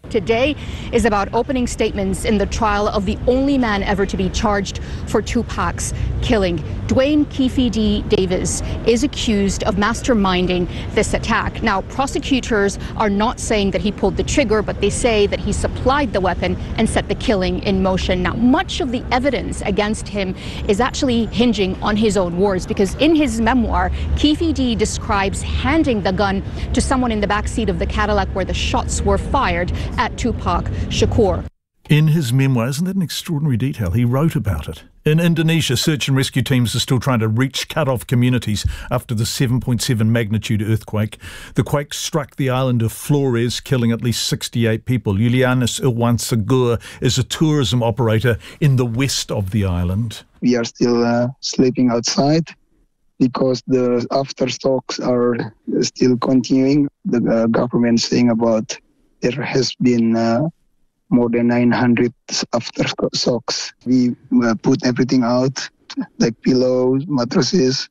Today is about opening statements in the trial of the only man ever to be charged for Tupac's killing. Dwayne Keefe D. Davis is accused of masterminding this attack. Now, prosecutors are not saying that he pulled the trigger, but they say that he supplied the weapon and set the killing in motion. Now, much of the evidence against him is actually hinging on his own words, because in his memoir, Keefe D. describes handing the gun to someone in the backseat of the Cadillac where the shots were fired at Tupac Shakur. In his memoir, isn't that an extraordinary detail? He wrote about it. In Indonesia, search and rescue teams are still trying to reach cut-off communities after the seven point seven magnitude earthquake. The quake struck the island of Flores, killing at least sixty-eight people. Julianus Ilwan Segur is a tourism operator in the west of the island. We are still uh, sleeping outside because the aftershocks are still continuing. The uh, government saying about there has been uh, more than nine hundred aftershocks. We uh, put everything out, like pillows, mattresses,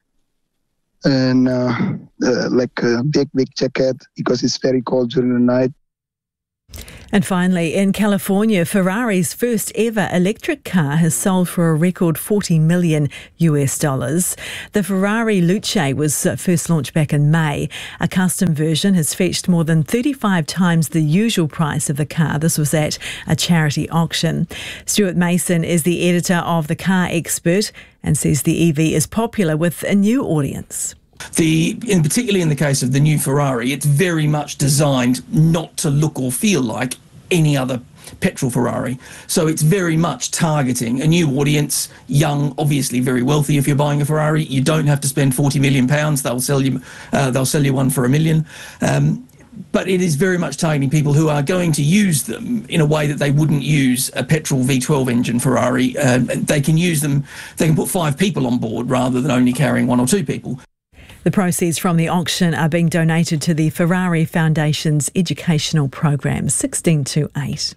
and uh, uh, like a big, big jacket because it's very cold during the night. And finally, in California, Ferrari's first ever electric car has sold for a record forty million U S dollars. The Ferrari Luce was first launched back in May. A custom version has fetched more than thirty-five times the usual price of the car. This was at a charity auction. Stuart Mason is the editor of The Car Expert and says the E V is popular with a new audience. The, in particularly in the case of the new Ferrari, it's very much designed not to look or feel like any other petrol Ferrari. So it's very much targeting a new audience, young, obviously very wealthy. If you're buying a Ferrari, you don't have to spend forty million pounds. They'll sell you, uh, they'll sell you one for a million. Um, but it is very much targeting people who are going to use them in a way that they wouldn't use a petrol V twelve engine Ferrari. Um, they can use them, they can put five people on board rather than only carrying one or two people. The proceeds from the auction are being donated to the Ferrari Foundation's educational program, sixteen to eight.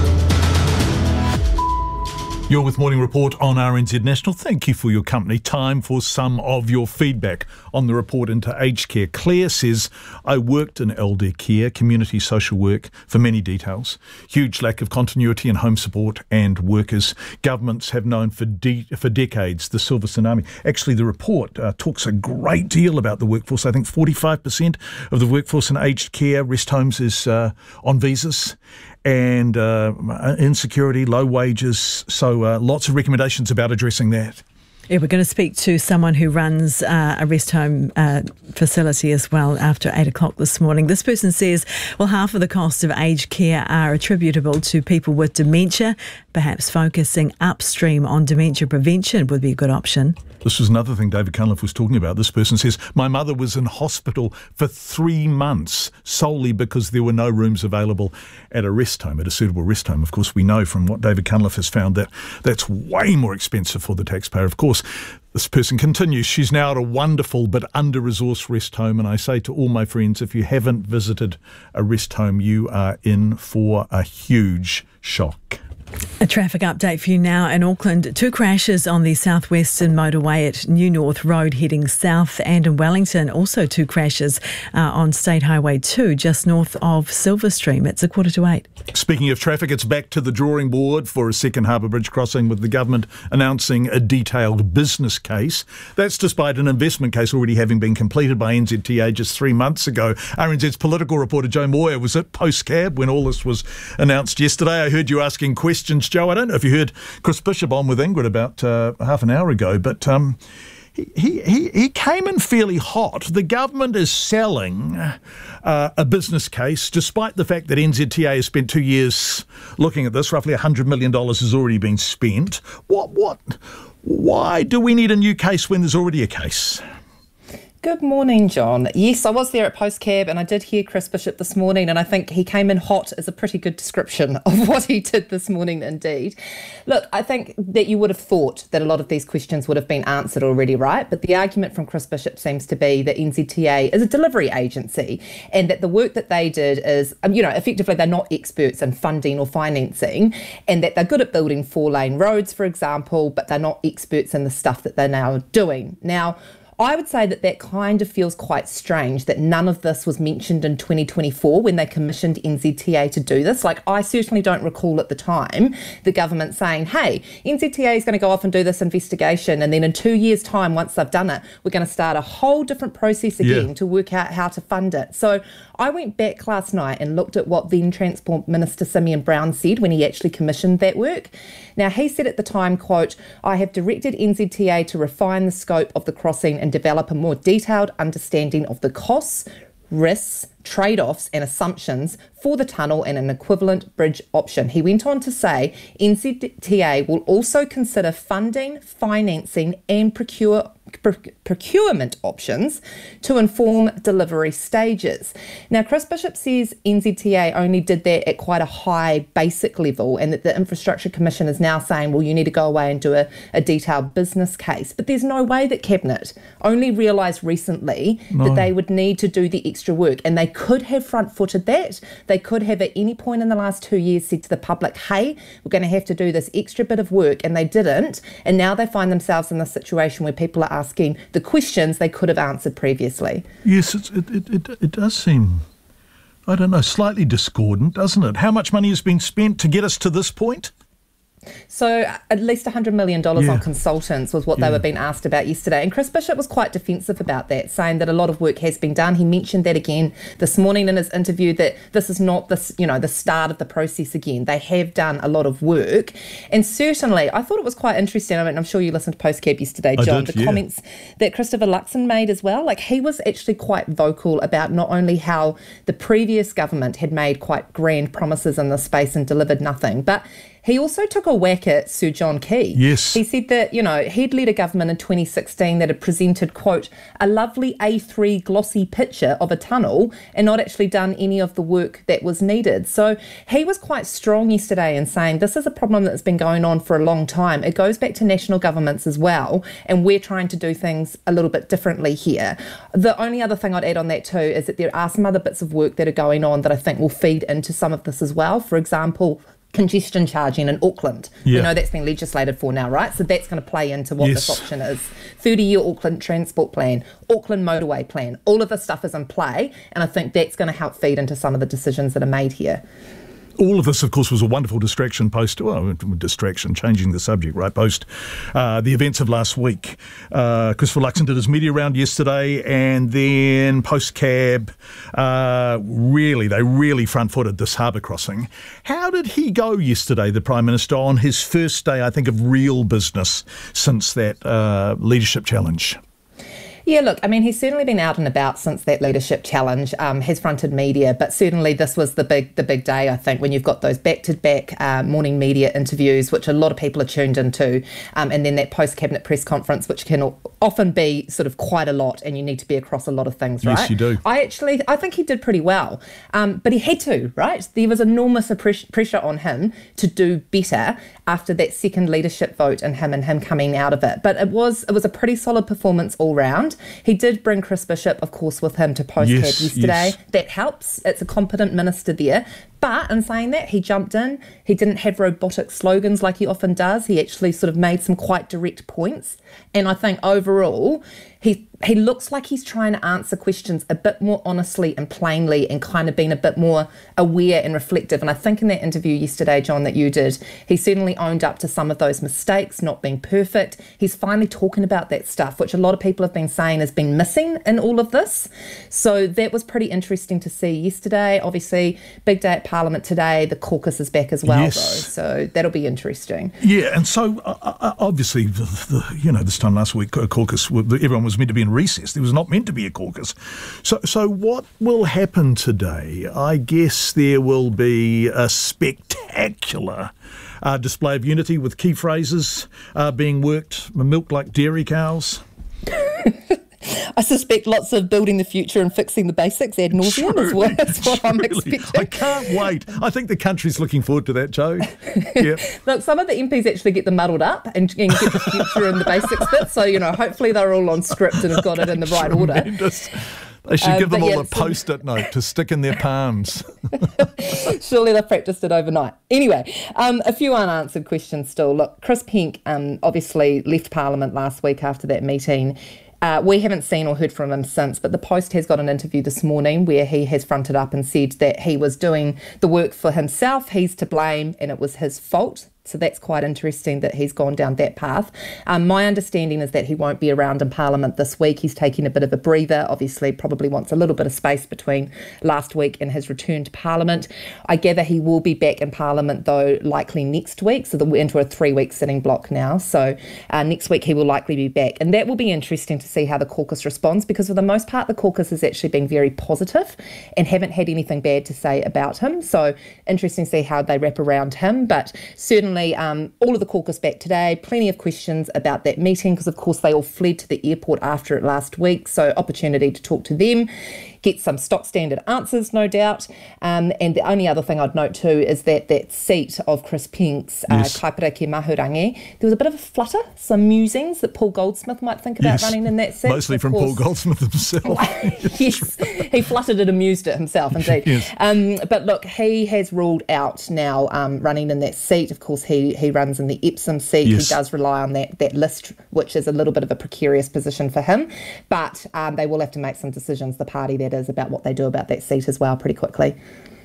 You're with Morning Report on R N Z National. Thank you for your company. Time for some of your feedback on the report into aged care. Claire says, I worked in elder care, community social work, for many details. Huge lack of continuity in home support and workers. Governments have known for de- for decades the silver tsunami. Actually, the report uh, talks a great deal about the workforce. I think forty-five percent of the workforce in aged care, rest homes, is uh, on visas. And uh, insecurity, low wages. So uh, lots of recommendations about addressing that. Yeah, we're going to speak to someone who runs uh, a rest home uh, facility as well after eight o'clock this morning. This person says, well, half of the costs of aged care are attributable to people with dementia. Perhaps focusing upstream on dementia prevention would be a good option. This was another thing David Cunliffe was talking about. This person says, my mother was in hospital for three months solely because there were no rooms available at a rest home, at a suitable rest home. Of course, we know from what David Cunliffe has found that that's way more expensive for the taxpayer. Of course, this person continues, she's now at a wonderful but under-resourced rest home, and I say to all my friends, if you haven't visited a rest home, you are in for a huge shock. A traffic update for you now in Auckland. Two crashes on the southwestern motorway at New North Road heading south, and in Wellington also two crashes uh, on State Highway two just north of Silverstream. It's a quarter to eight. Speaking of traffic, it's back to the drawing board for a second Harbour Bridge crossing, with the government announcing a detailed business case. That's despite an investment case already having been completed by N Z T A just three months ago. R N Z's political reporter Joe Moyer was at Postcab when all this was announced yesterday. I heard you asking questions, Joe. I don't know if you heard Chris Bishop on with Ingrid about uh, half an hour ago, but um, he, he, he came in fairly hot. The government is selling uh, a business case, despite the fact that N Z T A has spent two years looking at this. Roughly one hundred million dollars has already been spent. What? What? Why do we need a new case when there's already a case? Good morning, John. Yes, I was there at Postcab and I did hear Chris Bishop this morning, and I think he came in hot is a pretty good description of what he did this morning indeed. Look, I think that you would have thought that a lot of these questions would have been answered already, right? But the argument from Chris Bishop seems to be that N Z T A is a delivery agency and that the work that they did is, um, you know, effectively they're not experts in funding or financing, and that they're good at building four-lane roads, for example, but they're not experts in the stuff that they're now doing. Now, I would say that that kind of feels quite strange that none of this was mentioned in twenty twenty-four when they commissioned N Z T A to do this. Like, I certainly don't recall at the time the government saying, hey, N Z T A is going to go off and do this investigation, and then in two years' time, once they've done it, we're going to start a whole different process again yeah. to work out how to fund it. So I went back last night and looked at what then Transport Minister Simeon Brown said when he actually commissioned that work. Now, he said at the time, quote, I have directed N Z T A to refine the scope of the crossing and develop a more detailed understanding of the costs, risks, trade-offs and assumptions for the tunnel and an equivalent bridge option. He went on to say N Z T A will also consider funding, financing and procure procurement options to inform delivery stages. Now, Chris Bishop says N Z T A only did that at quite a high basic level, and that the Infrastructure Commission is now saying, well, you need to go away and do a, a detailed business case. But there's no way that Cabinet only realised recently no. that they would need to do the extra work, and they could have front-footed that. They could have at any point in the last two years said to the public, hey, we're going to have to do this extra bit of work, and they didn't. And now they find themselves in this situation where people are asking the questions they could have answered previously. Yes, it's, it, it, it, it does seem, I don't know, slightly discordant, doesn't it? How much money has been spent to get us to this point? So at least one hundred million dollars yeah. on consultants was what yeah. they were being asked about yesterday. And Chris Bishop was quite defensive about that, saying that a lot of work has been done. He mentioned that again this morning in his interview, that this is not this, you know, the start of the process again. They have done a lot of work. And certainly, I thought it was quite interesting. I mean, I'm sure you listened to Postcab yesterday, John, did, the yeah. comments that Christopher Luxon made as well. Like, he was actually quite vocal about not only how the previous government had made quite grand promises in this space and delivered nothing, but he also took a whack at Sir John Key. Yes. He said that, you know, he'd led a government in twenty sixteen that had presented, quote, a lovely A three glossy picture of a tunnel and not actually done any of the work that was needed. So he was quite strong yesterday in saying this is a problem that's been going on for a long time. It goes back to national governments as well, and we're trying to do things a little bit differently here. The only other thing I'd add on that too is that there are some other bits of work that are going on that I think will feed into some of this as well. For example, congestion charging in Auckland. Yeah. You know, that's been legislated for now, right? So that's going to play into what yes. this option is. thirty-year Auckland Transport Plan, Auckland Motorway Plan, all of this stuff is in play, and I think that's going to help feed into some of the decisions that are made here. All of this, of course, was a wonderful distraction post, well, distraction, changing the subject, right, post uh, the events of last week. Uh, Christopher Luxon did his media round yesterday, and then Postcab, uh, really, they really front-footed this harbour crossing. How did he go yesterday, the Prime Minister, on his first day, I think, of real business since that uh, leadership challenge? Yeah, look, I mean, he's certainly been out and about since that leadership challenge, um, has fronted media, but certainly this was the big the big day, I think, when you've got those back-to-back uh, morning media interviews, which a lot of people are tuned into, um, and then that post-cabinet press conference, which can often be sort of quite a lot, and you need to be across a lot of things, right? Yes, you do. I actually, I think he did pretty well, um, but he had to, right? There was enormous pressure on him to do better after that second leadership vote and him and him coming out of it. But it was it was a pretty solid performance all round. He did bring Chris Bishop, of course, with him to Postcab yes, yesterday. Yes. That helps. It's a competent minister there. But in saying that, he jumped in. He didn't have robotic slogans like he often does. He actually sort of made some quite direct points. And I think overall, he he looks like he's trying to answer questions a bit more honestly and plainly, and kind of being a bit more aware and reflective. And I think in that interview yesterday, John, that you did, he certainly owned up to some of those mistakes, not being perfect. He's finally talking about that stuff, which a lot of people have been saying has been missing in all of this. So that was pretty interesting to see yesterday. Obviously, big day at Parliament today. The caucus is back as well, yes. though. So that'll be interesting. Yeah, and so uh, obviously, the, the, you know, this time last week, uh, caucus, everyone was meant to be in recess. There was not meant to be a caucus. So, so what will happen today? I guess there will be a spectacular uh, display of unity with key phrases uh, being worked, milked like dairy cows. I suspect lots of building the future and fixing the basics ad nauseum is what, is what I'm expecting. I can't wait. I think the country's looking forward to that, Joe. Yep. Look, some of the M Ps actually get them muddled up and, and get the future and the basics bit. So, you know, hopefully they're all on script and have got it in the right order. Tremendous. They should um, give them all yeah, a post-it note to stick in their palms. Surely they've practiced it overnight. Anyway, um, a few unanswered questions still. Look, Chris Penk um, obviously left Parliament last week after that meeting. Uh, we haven't seen or heard from him since, but the Post has got an interview this morning where he has fronted up and said that he was doing the work for himself, he's to blame, and it was his fault. So that's quite interesting that he's gone down that path. Um, my understanding is that he won't be around in Parliament this week. He's taking a bit of a breather, obviously probably wants a little bit of space between last week and his return to Parliament. I gather he will be back in Parliament, though, likely next week. So we're into a three-week sitting block now. So uh, next week he will likely be back. And that will be interesting to see how the caucus responds, because for the most part, the caucus has actually been very positive and haven't had anything bad to say about him. So interesting to see how they wrap around him. But certainly Um, all of the caucus back today, plenty of questions about that meeting, because of course they all fled to the airport after it last week, so opportunity to talk to them, get some stock standard answers, no doubt. Um, and the only other thing I'd note too is that that seat of Chris Pink's, uh, Yes. Kaipara Mahurangi, there was a bit of a flutter, some musings that Paul Goldsmith might think about Yes. running in that seat. Mostly Of from course- Paul Goldsmith himself. yes, he fluttered and amused it himself, indeed. Yes. Um, but look, he has ruled out now um, running in that seat. Of course, he he runs in the Epsom seat. Yes. He does rely on that that list, which is a little bit of a precarious position for him. But um, they will have to make some decisions, the party that is, about what they do about that seat as well pretty quickly.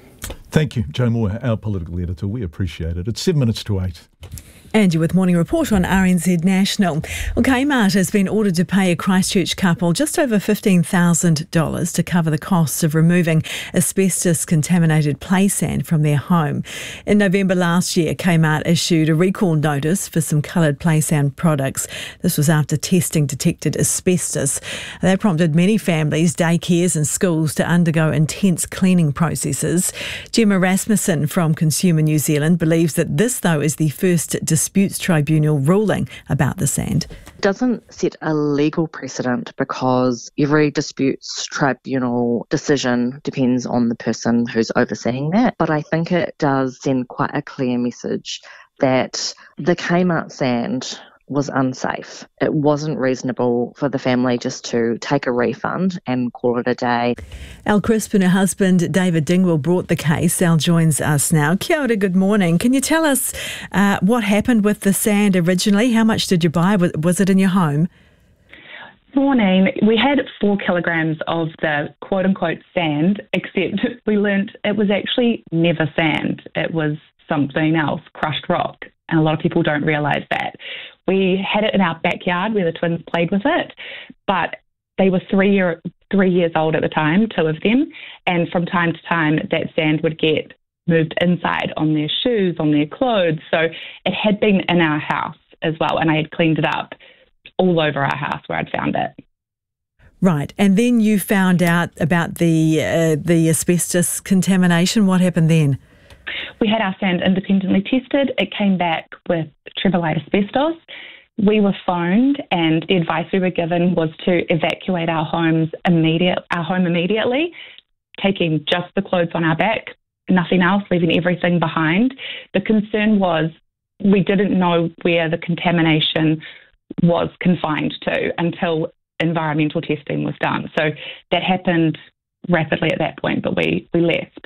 Thank you, Joe Moore, our political editor. We appreciate it. It's seven minutes to eight. And you with Morning Report on R N Z National. Well, Kmart has been ordered to pay a Christchurch couple just over fifteen thousand dollars to cover the costs of removing asbestos-contaminated play sand from their home. In November last year, Kmart issued a recall notice for some coloured play sand products. This was after testing detected asbestos. That prompted many families, daycares and schools to undergo intense cleaning processes. Gemma Rasmussen from Consumer New Zealand believes that this, though, is the first disputes tribunal ruling about the sand. Doesn't set a legal precedent, because every disputes tribunal decision depends on the person who's overseeing that. But I think it does send quite a clear message that the Kmart sand was unsafe. It wasn't reasonable for the family just to take a refund and call it a day. Al Crisp and her husband David Dingwall brought the case. Al joins us now. Kia ora, good morning. Can you tell us uh, what happened with the sand originally? How much did you buy? Was, was it in your home? Morning. We had four kilograms of the quote-unquote sand, except we learnt it was actually never sand. It was something else, crushed rock. And a lot of people don't realise that. We had it in our backyard where the twins played with it, but they were three year three years old at the time, two of them, and from time to time that sand would get moved inside on their shoes, on their clothes. So it had been in our house as well, and I had cleaned it up all over our house where I'd found it. Right, and then you found out about the uh, the asbestos contamination. What happened then? We had our sand independently tested. It came back with trebolite asbestos. We were phoned, and the advice we were given was to evacuate our homes immediate, our home immediately, taking just the clothes on our back, nothing else, leaving everything behind. The concern was we didn't know where the contamination was confined to until environmental testing was done. So that happened rapidly at that point, but we, we left.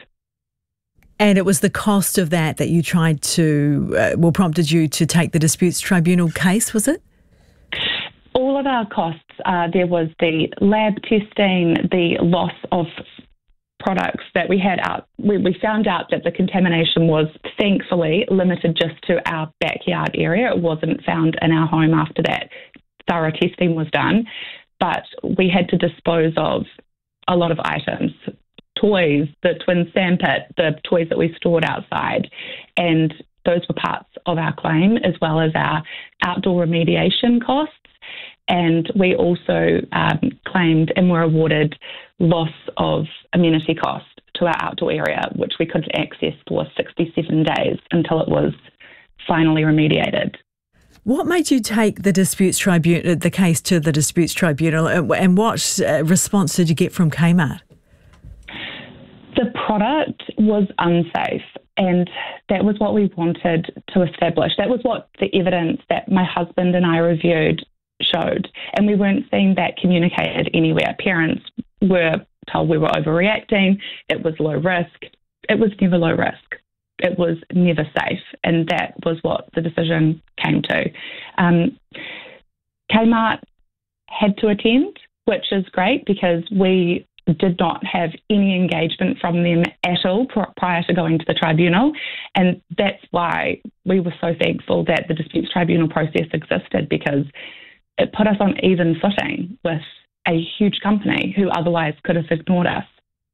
And it was the cost of that that you tried to, uh, well, prompted you to take the disputes tribunal case, was it? All of our costs, uh, there was the lab testing, the loss of products that we had out. We, we found out that the contamination was thankfully limited just to our backyard area. It wasn't found in our home after that thorough testing was done. But we had to dispose of a lot of items. Toys, the twin sandpit, the toys that we stored outside, and those were parts of our claim, as well as our outdoor remediation costs. And we also um, claimed and were awarded loss of amenity cost to our outdoor area, which we couldn't access for sixty-seven days until it was finally remediated. What made you take the disputes tribunal, the case to the disputes tribunal, and what uh, response did you get from Kmart? The product was unsafe, and that was what we wanted to establish. That was what the evidence that my husband and I reviewed showed, and we weren't seeing that communicated anywhere. Parents were told we were overreacting, it was low risk. It was never low risk. It was never safe, and that was what the decision came to. Um, Kmart had to attend, which is great because we did not have any engagement from them at all pr- prior to going to the tribunal. And that's why we were so thankful that the disputes tribunal process existed, because it put us on even footing with a huge company who otherwise could have ignored us.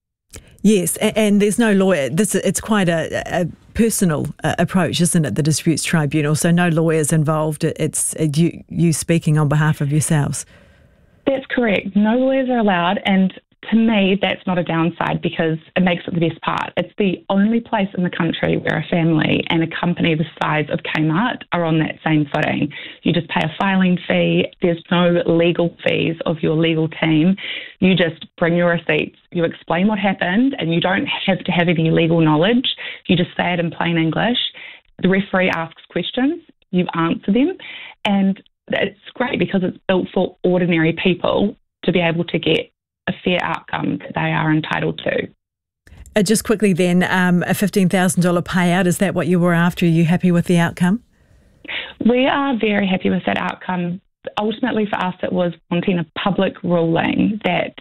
Yes, and there's no lawyer. This it's quite a, a personal uh, approach, isn't it? The disputes tribunal, so no lawyers involved. It's uh, you you speaking on behalf of yourselves. That's correct. No lawyers are allowed, and to me, that's not a downside because it makes it the best part. It's the only place in the country where a family and a company the size of Kmart are on that same footing. You just pay a filing fee. There's no legal fees of your legal team. You just bring your receipts. You explain what happened, and you don't have to have any legal knowledge. You just say it in plain English. The referee asks questions. You answer them. And it's great because it's built for ordinary people to be able to get a fair outcome that they are entitled to. Uh, just quickly then, um, a fifteen thousand dollars payout, is that what you were after? Are you happy with the outcome? We are very happy with that outcome. Ultimately for us it was wanting a public ruling that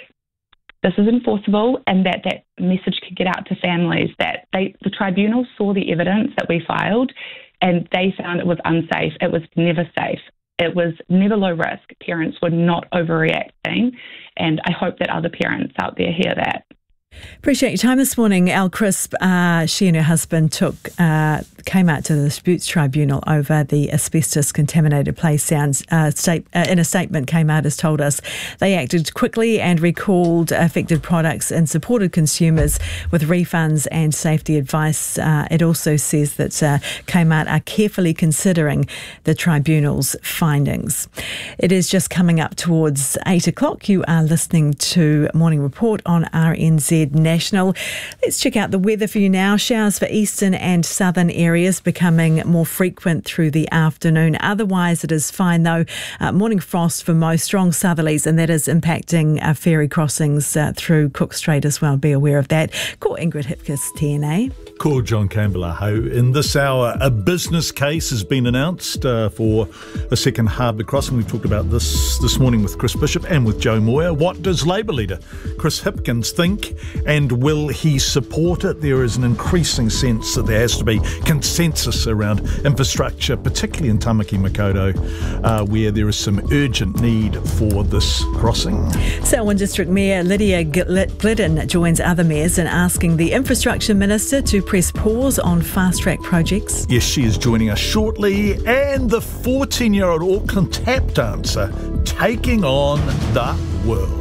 this is enforceable and that that message could get out to families, that they, the tribunal saw the evidence that we filed and they found it was unsafe. It was never safe. It was never low risk. Parents were not overreacting, and I hope that other parents out there hear that. Appreciate your time this morning, Al Crisp. Uh, she and her husband took uh, came out to the disputes tribunal over the asbestos contaminated place sounds. Uh, state, uh, in a statement, Kmart has told us they acted quickly and recalled affected products and supported consumers with refunds and safety advice. Uh, it also says that uh, Kmart are carefully considering the tribunal's findings. It is just coming up towards eight o'clock. You are listening to Morning Report on R N Z National. Let's check out the weather for you now. Showers for eastern and southern areas becoming more frequent through the afternoon. Otherwise, it is fine though. Uh, morning frost for most, strong southerlies, and that is impacting uh, ferry crossings uh, through Cook Strait as well. Be aware of that. Call Ingrid Hipkiss, T N A. Call John Campbell. Aho. In this hour, a business case has been announced uh, for a second harbour crossing. We've talked about this this morning with Chris Bishop and with Joe Moyer. What does Labour leader Chris Hipkins think, and will he support it? There is an increasing sense that there has to be consensus around infrastructure, particularly in Tamaki Makaurau, uh, where there is some urgent need for this crossing. Selwyn District Mayor Lydia Glidden joins other mayors in asking the Infrastructure Minister to press pause on fast-track projects. Yes, she is joining us shortly. And the fourteen-year-old Auckland tap dancer taking on the world.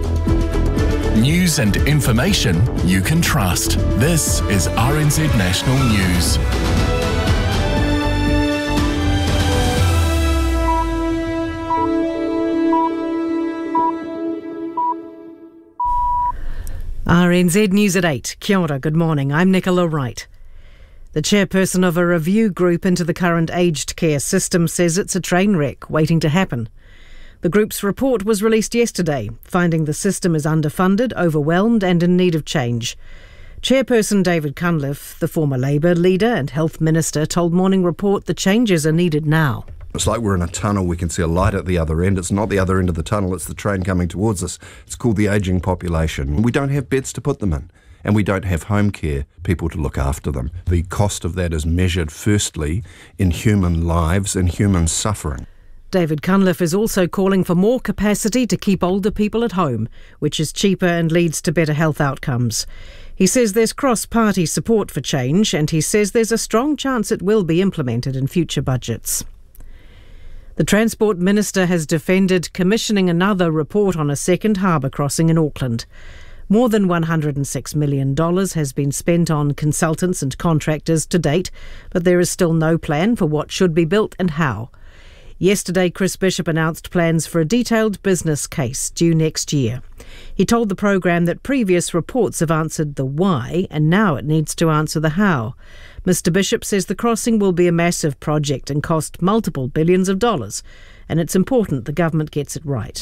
News and information you can trust. This is R N Z National News. R N Z News at eight. Kia ora, good morning. I'm Nicola Wright. The chairperson of a review group into the current aged care system says it's a train wreck waiting to happen. The group's report was released yesterday, finding the system is underfunded, overwhelmed and in need of change. Chairperson David Cunliffe, the former Labour leader and health minister, told Morning Report the changes are needed now. It's like we're in a tunnel, we can see a light at the other end. It's not the other end of the tunnel, it's the train coming towards us. It's called the ageing population. We don't have beds to put them in, and we don't have home care people to look after them. The cost of that is measured firstly in human lives and human suffering. David Cunliffe is also calling for more capacity to keep older people at home, which is cheaper and leads to better health outcomes. He says there's cross-party support for change, and he says there's a strong chance it will be implemented in future budgets. The Transport Minister has defended commissioning another report on a second harbour crossing in Auckland. More than one hundred six million dollars has been spent on consultants and contractors to date, but there is still no plan for what should be built and how. Yesterday, Chris Bishop announced plans for a detailed business case due next year. He told the programme that previous reports have answered the why, and now it needs to answer the how. Mister Bishop says the crossing will be a massive project and cost multiple billions of dollars, and it's important the government gets it right.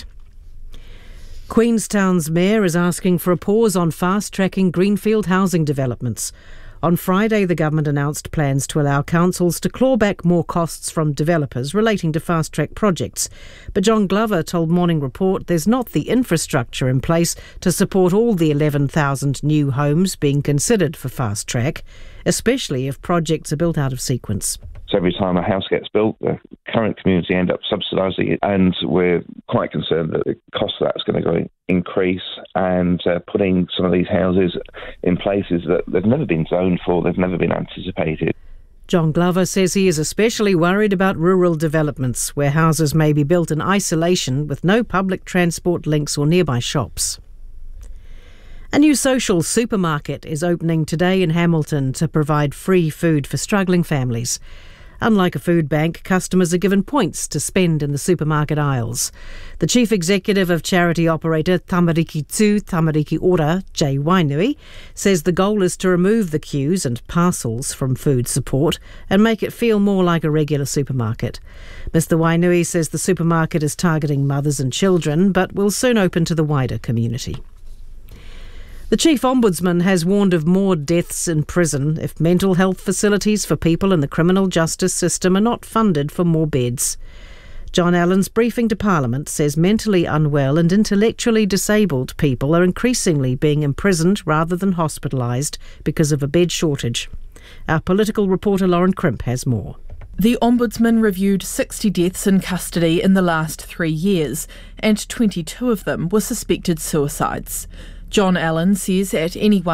Queenstown's mayor is asking for a pause on fast-tracking greenfield housing developments. On Friday, the government announced plans to allow councils to claw back more costs from developers relating to fast-track projects. But John Glover told Morning Report there's not the infrastructure in place to support all the eleven thousand new homes being considered for fast-track, especially if projects are built out of sequence. So every time a house gets built, the current community end up subsidising it, and we're quite concerned that the cost of that is going to go increase, and uh, putting some of these houses in places that they've never been zoned for, they've never been anticipated. John Glover says he is especially worried about rural developments, where houses may be built in isolation with no public transport links or nearby shops. A new social supermarket is opening today in Hamilton to provide free food for struggling families. Unlike a food bank, customers are given points to spend in the supermarket aisles. The chief executive of charity operator Tamariki two Tamariki Ora, Jay Wainui, says the goal is to remove the queues and parcels from food support and make it feel more like a regular supermarket. Mister Wainui says the supermarket is targeting mothers and children, but will soon open to the wider community. The Chief Ombudsman has warned of more deaths in prison if mental health facilities for people in the criminal justice system are not funded for more beds. John Allen's briefing to Parliament says mentally unwell and intellectually disabled people are increasingly being imprisoned rather than hospitalised because of a bed shortage. Our political reporter Lauren Crimp has more. The Ombudsman reviewed sixty deaths in custody in the last three years, and twenty-two of them were suspected suicides. John Allen says at any one